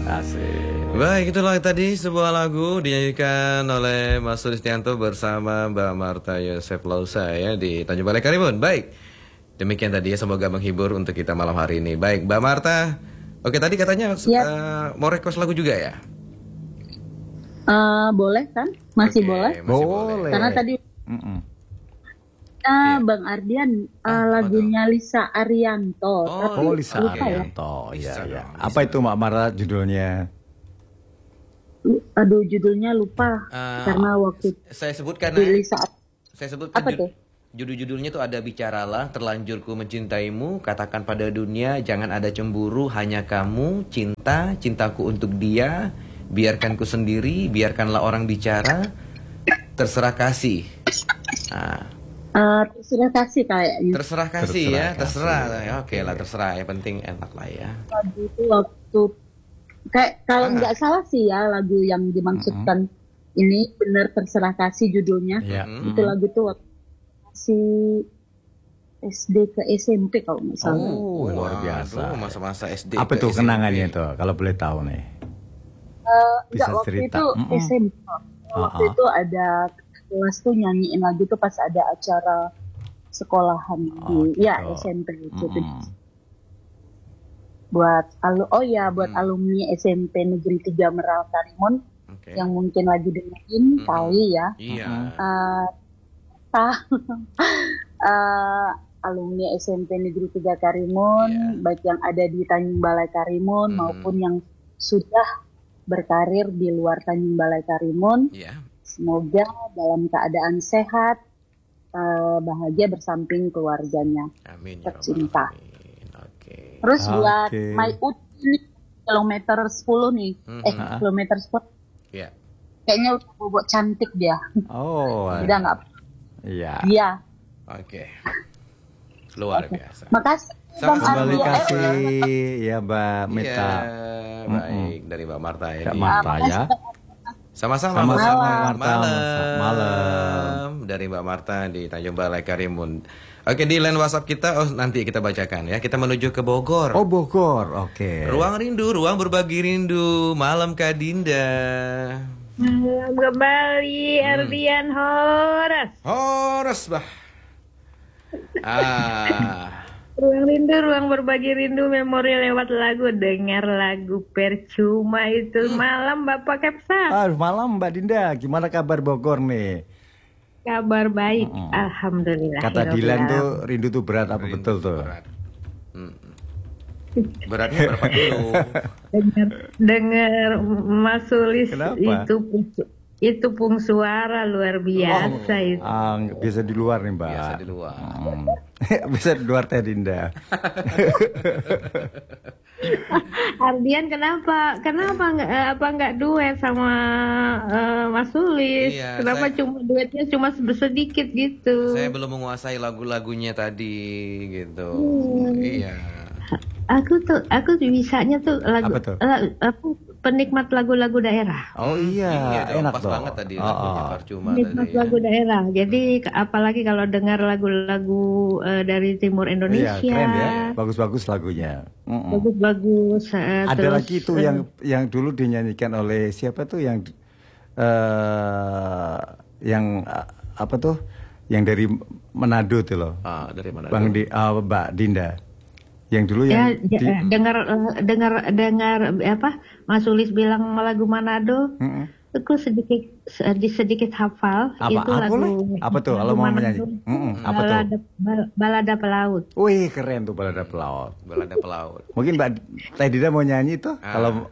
Asik. Baik, itulah tadi sebuah lagu dinyanyikan oleh Mas Sulistianto bersama Mbak Martha Yosef Lausa ya di Tanjung Balai Karimun. Baik, demikian tadi ya, semoga menghibur untuk kita malam hari ini. Baik, Mbak Martha. Oke, tadi katanya mau request lagu juga ya? Boleh kan? Masih Oke, boleh? masih boleh. Karena tadi Bang Ardian, lagunya Lisa Arianto. Oh, Lisa Arianto. Iya. Apa itu Mbak Martha judulnya? Aduh, judulnya lupa. Karena waktu saya sebutkan Lisa. Saya sebutkan Apa tuh? Judul-judulnya tuh ada Bicaralah, Terlanjurku Mencintaimu, Katakan Pada Dunia, Jangan Ada Cemburu, Hanya Kamu, Cinta, Cintaku Untuk Dia, Biarkan Ku Sendiri, Biarkanlah Orang Bicara, Terserah Kasih. Terserah kasih kayaknya. Terserah kasih ya, terserah. Ya, oke lah, terserah. Yang penting enak lah ya. Lagu itu waktu kayak kalau nggak salah sih ya, lagu yang dimaksudkan ini benar Terserah Kasih judulnya. Itu lagu tuh waktu masih SD ke SMP kalau nggak salah. Oh, luar biasa. Masa-masa SD. Apa tuh kenangannya tuh kalau boleh tahu nih? Bisa waktu cerita. itu SMP. Waktu itu ada kelas tuh nyanyiin lagu tuh pas ada acara sekolahan di SMP gitu. Buat alumni SMP Negeri 3 Meral Karimun yang mungkin lagi dengerin kali ya. Iya. Alumni SMP Negeri 3 Karimun, baik yang ada di Tanjung Balai Karimun maupun yang sudah berkarir di luar Tanjung Balai Karimun. Semoga dalam keadaan sehat, bahagia bersamping keluarganya. Amin. Tercinta. Terus buat My Ut ini kilometer 10 nih. Kilometer 10. Iya. Kayaknya udah bobok cantik dia. Oh. Udah nggak? Iya. Oke. Luar biasa. Makasih. Kembali kasih ya Mbak Mita. Baik, dari Mbak Martha ya. Mbak Martha ya. Sama-sama malam dari Mbak Martha di Tanjung Balai Karimun. Oke, di line WhatsApp kita nanti kita bacakan ya. Kita menuju ke Bogor. Oh, Bogor. Oke. Ruang rindu, ruang berbagi rindu. Malam Kak Dinda. Malam kembali Ardian Horas, bah. Ruang rindu, ruang berbagi rindu, memori lewat lagu. Dengar lagu percuma itu. Malam Bapak Kepsa. Malam Mbak Dinda. Gimana kabar Bogor nih? Kabar baik, alhamdulillah. Kata Dilan tuh rindu tuh berat, apa rindu betul tuh? Beratnya berapa kilo? Dengar Mas Sulis itu pung suara luar biasa itu. Biasa di luar nih Mbak. Biasa di luar. Bisa di luar Teh Dinda. Ardian kenapa nggak duet sama Mas Sulis? Kenapa duetnya cuma sedikit gitu? Saya belum menguasai lagu-lagunya tadi gitu. Iya. Aku bisanya tuh penikmat lagu-lagu daerah. Oh iya, enak pas banget tadi lagunya percuma penikmat tadi. Lagu daerah. Jadi apalagi kalau dengar lagu-lagu dari timur Indonesia. Iya, keren ya. Bagus-bagus lagunya. Bagus-bagus. Ada terus, lagi itu yang dulu dinyanyikan oleh siapa tuh yang apa tuh? Yang dari Manado tuh loh. Dari Manado. Mbak Dinda. Yang dulu dengar apa Mas Sulis bilang lagu Manado, aku sedikit hafal. Itu lagu apa tuh kalau mau menyanyi? Apa tuh? Balada Pelaut. Wih, keren tuh Balada Pelaut. Balada Pelaut. Mungkin Mbak Teh Dinda mau nyanyi tuh kalau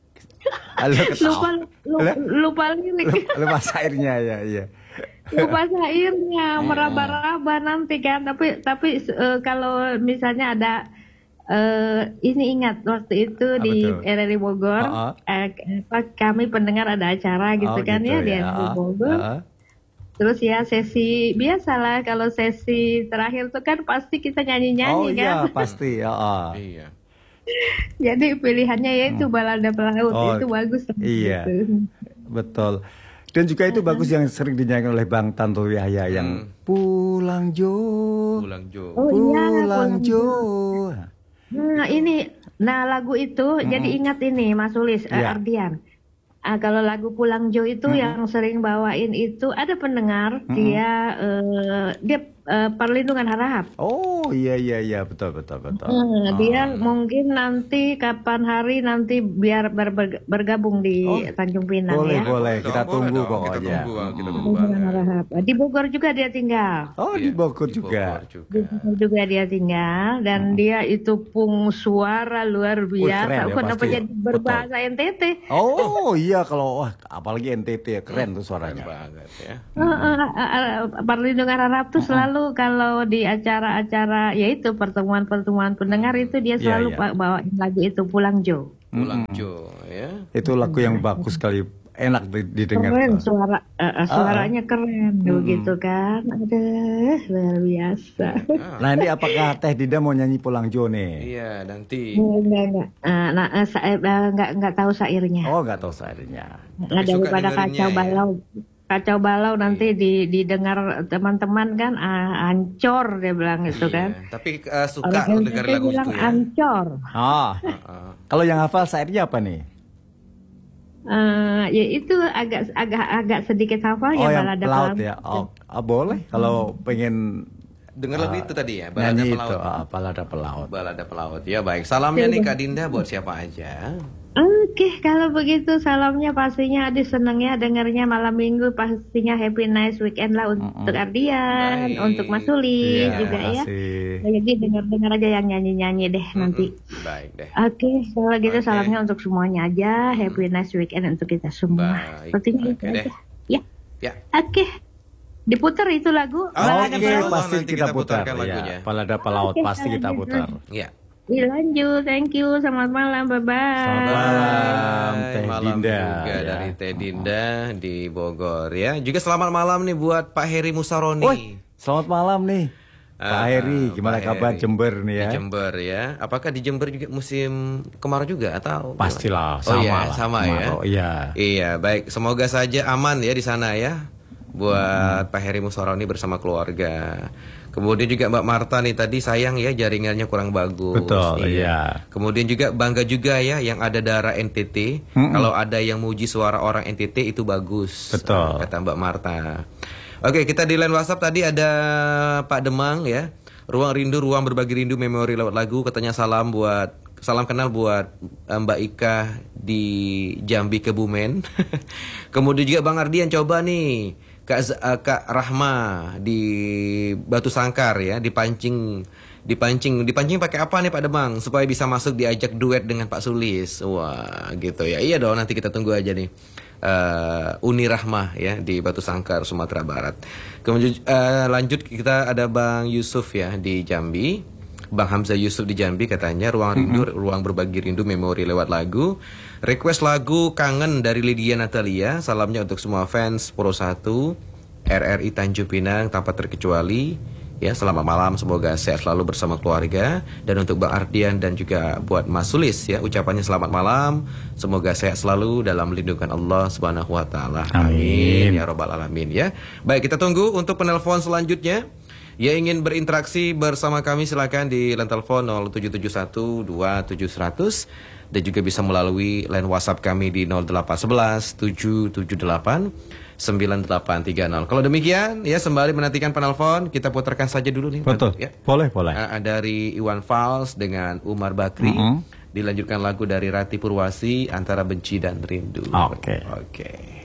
lupa lirik. Lupa syairnya ya, iya. Lupa syairnya, meraba-raba nanti kan. Tapi kalau misalnya ada ini ingat waktu itu di RRI Bogor, kami pendengar ada acara gitu kan gitu, di RRI Bogor. Terus ya sesi biasalah, kalau sesi terakhir tuh kan pasti kita nyanyi-nyanyi kan. Oh iya pasti Iya. Jadi pilihannya yaitu Balada Pelaut, itu bagus. Iya, gitu. Betul. Dan juga itu bagus yang sering dinyanyikan oleh Bang Tanto Yahya yang Pulang Jo. Pulang Jo. Oh iya, Pulang Jo. Nah ini Nah lagu itu jadi ingat ini Mas Sulis, Ardian. Kalau lagu Pulang Jo itu yang sering bawain itu ada pendengar dia perlindungan harap. Oh iya betul. Dia mungkin nanti kapan hari nanti biar bergabung di Tanjung Pinang boleh, ya. Boleh kita tunggu pokoknya. Kita tunggu. Di Bogor juga dia tinggal. Oh di Bogor juga. Di Bogor juga dia tinggal dan dia itu pung suara luar biasa. Kenapa jadi berbahasa NTT? Oh iya kalau apalagi NTT ya keren tuh suaranya. Banget ya. Perlindungan harap tuh selalu kalau di acara-acara yaitu pertemuan-pertemuan pendengar itu dia selalu bawain lagu itu Pulang Jo. Pulang Jo ya. Itu lagu yang bagus sekali, enak didengar. Keren suaranya keren begitu kan. Aduh luar biasa. Nah ini apakah Teh Dinda mau nyanyi Pulang Jo nih? Iya nanti. Enggak. Enggak tahu syairnya. Oh enggak tahu syairnya. Daripada kacau balau nanti didengar teman-teman kan ancor dia bilang itu kan. Tapi suka dengar lagu itu ya. Ancor. Kalau yang hafal syairnya apa nih? Ya itu agak sedikit hafal ya balada pelaut ya. Boleh kalau pengen dengar lagu itu tadi ya, balada pelaut. Balada pelaut. Ya baik. Salamnya nih Kak Dinda buat siapa aja? Oke, kalau begitu salamnya pastinya Adi senangnya dengarnya malam minggu, pastinya happy nice weekend lah untuk Ardian, untuk Mas Suli juga ya. Jadi dengar aja yang nyanyi deh nanti. Baik deh. Oke, kalau gitu salamnya untuk semuanya aja, happy nice weekend untuk kita semua. Sepertinya itu aja. Ya. Oke. Diputar itu lagu. Pasti kita putar lagunya. Balada pelaut pasti kita putar. Iya. Dilanjut, thank you, selamat malam, bye-bye. Selamat malam, Teh Dinda. Juga dari Teh Dinda di Bogor ya. Juga selamat malam nih buat Pak Heri Musaroni. Selamat malam nih, Pak Heri. Gimana kabar Jember nih ya? Di Jember ya. Apakah di Jember juga musim kemarau juga atau? Pastilah, sama ya. Iya, baik. Semoga saja aman ya di sana ya. Buat Pak Heri Musaroni bersama keluarga. Kemudian juga Mbak Marta nih tadi sayang ya jaringannya kurang bagus. Betul, iya. Kemudian juga bangga juga ya yang ada darah NTT. Kalau ada yang muji suara orang NTT itu bagus. Betul. Kata Mbak Marta. Oke, kita di line WhatsApp tadi ada Pak Demang ya. Ruang rindu, ruang berbagi rindu, memori lewat lagu. Katanya salam kenal buat Mbak Ika di Jambi Kebumen. Kemudian juga Bang Ardian coba nih. Kak Rahma di Batu Sangkar ya, dipancing pakai apa nih Pak Demang supaya bisa masuk diajak duet dengan Pak Sulis. Wah, gitu ya. Iya dong, nanti kita tunggu aja nih. Uni Rahmah ya di Batu Sangkar Sumatera Barat. Kemudian lanjut kita ada Bang Yusuf ya di Jambi. Bang Hamzah Yusuf di Jambi katanya ruang rindu, ruang berbagi rindu, memori lewat lagu. Request lagu Kangen dari Lydia Natalia. Salamnya untuk semua fans Pro 1 RRI Tanjung Pinang tanpa terkecuali. Ya, selamat malam, semoga sehat selalu bersama keluarga. Dan untuk Bang Ardian dan juga buat Mas Sulis ya, ucapannya selamat malam, semoga sehat selalu dalam lindungan Allah Subhanahu wa taala. Amin ya rabbal alamin ya. Baik, kita tunggu untuk penelpon selanjutnya. Ya, ingin berinteraksi bersama kami silakan di line telepon 0771 2700 dan juga bisa melalui line WhatsApp kami di 0811 778 9830. Kalau demikian ya, sembari menantikan penelpon, kita putarkan saja dulu nih. Betul. Ya. Boleh. Dari Iwan Fals dengan Umar Bakri. Dilanjutkan lagu dari Rati Purwasi, Antara Benci dan Rindu. Oke.